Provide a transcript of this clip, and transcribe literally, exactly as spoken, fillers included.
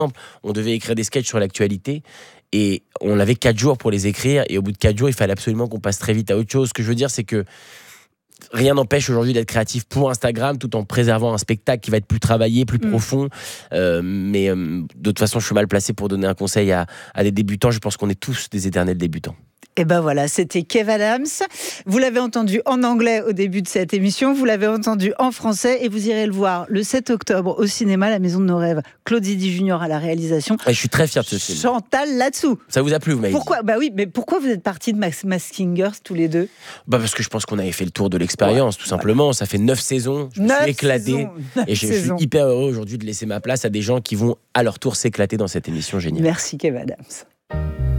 On devait écrire des sketchs sur l'actualité et on avait quatre jours pour les écrire. Et au bout de quatre jours, il fallait absolument qu'on passe très vite à autre chose. Ce que je veux dire, c'est que rien n'empêche aujourd'hui d'être créatif pour Instagram tout en préservant un spectacle qui va être plus travaillé, plus mmh. profond. Euh, mais euh, de toute façon, je suis mal placé pour donner un conseil à, à des débutants. Je pense qu'on est tous des éternels débutants. Et ben voilà, c'était Kev Adams. Vous l'avez entendu en anglais au début de cette émission, vous l'avez entendu en français et vous irez le voir le sept octobre au cinéma, La Maison de nos rêves. Claude Zidi Junior à la réalisation. Et je suis très fier de ce film. Chantal là-dessous. Ça vous a plu, vous m'avez Pourquoi dit. Bah oui, mais pourquoi vous êtes partis de Masking Girls tous les deux? Bah parce que je pense qu'on avait fait le tour de l'expérience, ouais, tout simplement. Voilà. Ça fait neuf saisons, je me suis éclaté. Saisons, et je, je suis hyper heureux aujourd'hui de laisser ma place à des gens qui vont à leur tour s'éclater dans cette émission géniale. Merci Kev Adams.